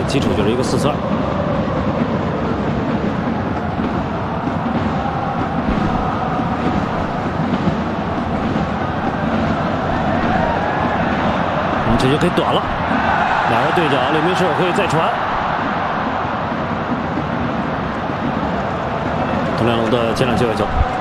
基础就是一个4-4-2。我们直接可以短了，俩人对角，刘明世会再传。佟亮龙的前场接球。